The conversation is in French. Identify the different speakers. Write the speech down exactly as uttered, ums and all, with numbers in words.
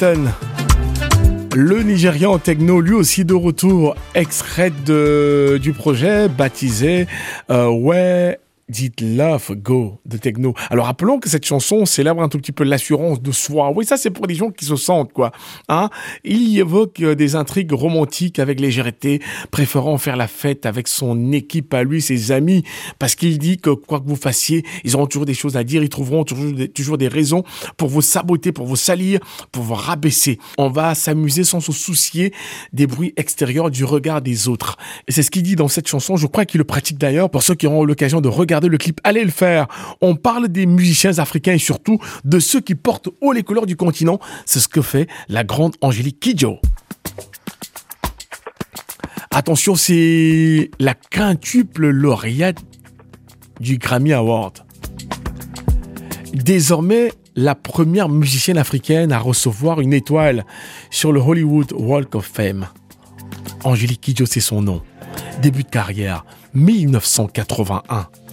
Speaker 1: Clapton. Le Nigérian techno, lui aussi de retour, extrait de, du projet baptisé euh, Where Did Love Go de techno. Alors rappelons que cette chanson célèbre un tout petit peu l'assurance de soi. Oui, ça c'est pour les gens qui se sentent quoi. Hein, il y évoque des intrigues romantiques avec légèreté, préférant faire la fête avec son équipe à lui, ses amis, parce qu'il dit que quoi que vous fassiez, ils auront toujours des choses à dire, ils trouveront toujours des, toujours des raisons pour vous saboter, pour vous salir, pour vous rabaisser. On va s'amuser sans se soucier des bruits extérieurs, du regard des autres. Et c'est ce qu'il dit dans cette chanson. Je crois qu'il le pratique d'ailleurs. Pour ceux qui auront l'occasion de regarder le clip, allez le faire. On parle des musiciens africains et surtout de ceux qui portent haut les couleurs du continent. C'est ce que fait la grande Angélique Kidjo. Attention, c'est la quintuple lauréate du Grammy Award. Désormais, la première musicienne africaine à recevoir une étoile sur le Hollywood Walk of Fame. Angélique Kidjo, c'est son nom. Début de carrière, mille neuf cent quatre-vingt-un.